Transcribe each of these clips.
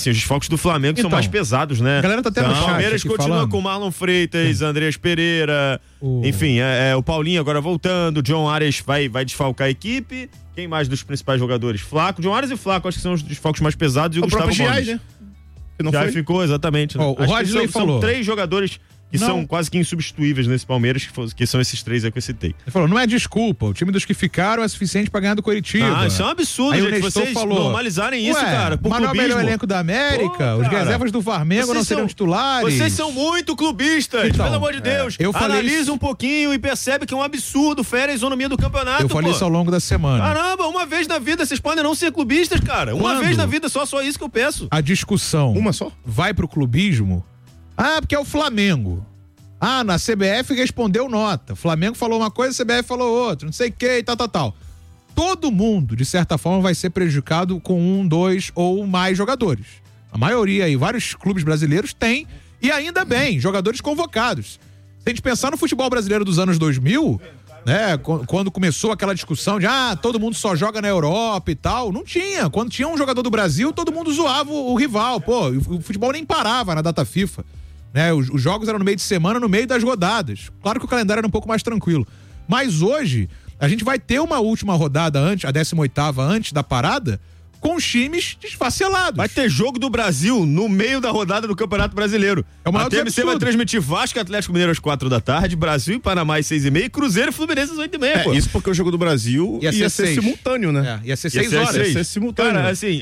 assim, os desfalques do Flamengo são mais pesados, né? A galera tá até no chat. O Palmeiras continua falando com Marlon Freitas, Andreas Pereira, enfim, o Paulinho agora voltando, o John Arias vai desfalcar a equipe. Quem mais dos principais jogadores? Flaco, John Arias e Flaco, acho que são os desfalques mais pesados, e o Gustavo Gomes. Né? Não Já foi? ficou, exatamente. O Rodney falou. São 3 jogadores que são quase que insubstituíveis nesse Palmeiras, que são esses 3 aí que eu citei. Ele falou, não é desculpa, o time dos que ficaram é suficiente pra ganhar do Coritiba. Isso é um absurdo, aí gente, vocês normalizarem isso, cara. Mas não é o melhor elenco da América, os reservas do Flamengo não seriam titulares. Vocês são muito clubistas, então, pelo amor de Deus. Analisa um pouquinho e percebe que é um absurdo, fere a isonomia do campeonato. Eu falei isso ao longo da semana. Caramba, uma vez na vida vocês podem não ser clubistas, cara. Uma vez na vida, só isso que eu peço. A discussão uma só vai pro clubismo, porque é o Flamengo. Na CBF respondeu nota. O Flamengo falou uma coisa, a CBF falou outra, não sei o que, tal. Todo mundo, de certa forma, vai ser prejudicado com 1, 2 ou mais jogadores. A maioria aí, vários clubes brasileiros têm, e ainda bem, jogadores convocados. Se a gente pensar no futebol brasileiro dos anos 2000, né, quando começou aquela discussão de todo mundo só joga na Europa e tal, não tinha. Quando tinha um jogador do Brasil, todo mundo zoava o rival. O futebol nem parava na data FIFA. Né, os jogos eram no meio de semana, no meio das rodadas. Claro que o calendário era um pouco mais tranquilo. Mas hoje, a gente vai ter uma última rodada antes, a 18ª antes da parada, com os times desfacelados. Vai ter jogo do Brasil no meio da rodada do Campeonato Brasileiro. A TMC vai transmitir Vasco e Atlético Mineiro às 4 da tarde, Brasil e Panamá às 6h30 e Cruzeiro e Fluminense às 8h30. Pô. Isso porque o jogo do Brasil ia ser simultâneo, né? Ia ser 6 horas. Ia ser simultâneo. Cara, assim,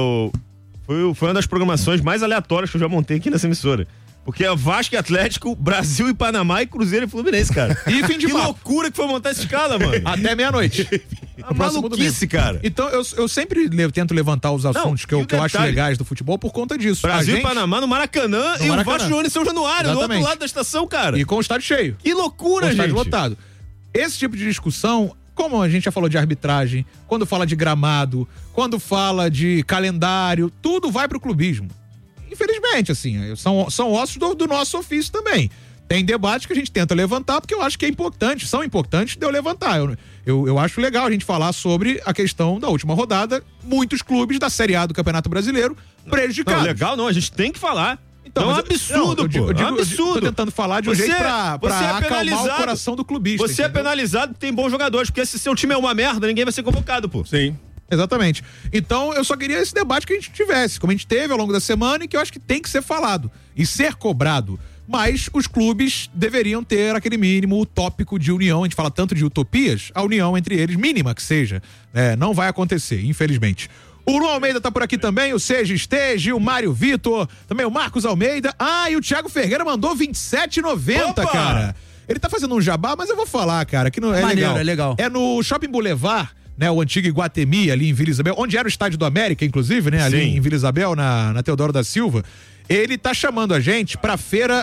foi uma das programações mais aleatórias que eu já montei aqui nessa emissora. Porque é Vasco e Atlético, Brasil e Panamá e Cruzeiro e Fluminense, cara. E fim de que loucura que foi montar essa escala, mano. Até meia-noite. Maluquice, cara. Então, eu sempre tento levantar os assuntos que eu acho legais do futebol por conta disso. Brasil e Panamá no Maracanã e o Vasco João em São Januário, do outro lado da estação, cara. E com o estádio cheio. Que loucura, gente. Estádio lotado. Esse tipo de discussão, como a gente já falou de arbitragem, quando fala de gramado, quando fala de calendário, tudo vai pro clubismo. Infelizmente, assim, são ossos do nosso ofício também. Tem debates que a gente tenta levantar, porque eu acho que são importantes de eu levantar. Eu acho legal a gente falar sobre a questão da última rodada, muitos clubes da Série A do Campeonato Brasileiro prejudicados. Não, legal não, a gente tem que falar. Então, é um absurdo, pô. É um absurdo. Eu tô tentando falar de um jeito pra acalmar o coração do clubista. Você entendeu? É penalizado porque tem bons jogadores, porque se seu time é uma merda, ninguém vai ser convocado, pô. Sim. Exatamente. Então, eu só queria esse debate que a gente tivesse, como a gente teve ao longo da semana, e que eu acho que tem que ser falado e ser cobrado. Mas os clubes deveriam ter aquele mínimo utópico de união. A gente fala tanto de utopias, a união entre eles, mínima que seja, não vai acontecer, infelizmente. O Luan Almeida tá por aqui também, o Seja Esteja, o Mário Vitor, também o Marcos Almeida. E o Thiago Ferreira mandou R$27,90, cara. Ele tá fazendo um jabá, mas eu vou falar, cara, que não é maneiro, legal. É legal. É no Shopping Boulevard, né, o antigo Iguatemi, ali em Vila Isabel, onde era o Estádio do América, inclusive, né, ali em Vila Isabel, na Teodoro da Silva. Ele tá chamando a gente pra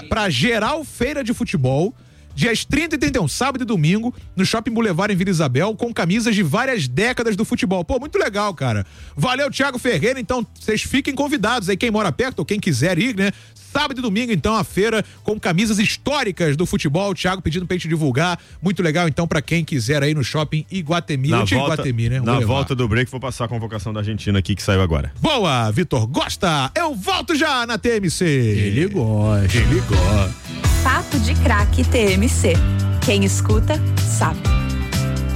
geral feira de futebol, dias 30 e 31, sábado e domingo, no Shopping Boulevard em Vila Isabel, com camisas de várias décadas do futebol. Pô, muito legal, cara. Valeu, Thiago Ferreira. Então, vocês fiquem convidados aí, quem mora perto ou quem quiser ir, né? Sábado e domingo, então, a feira com camisas históricas do futebol. O Thiago pedindo pra gente divulgar. Muito legal, então, pra quem quiser aí no Shopping Iguatemi. Iguatemi, né? Na volta do break, vou passar a convocação da Argentina aqui, que saiu agora. Boa, Vitor Gosta. Eu volto já na TMC. Ele gosta. Ele gosta. Papo de Craque TMC. Quem escuta, sabe.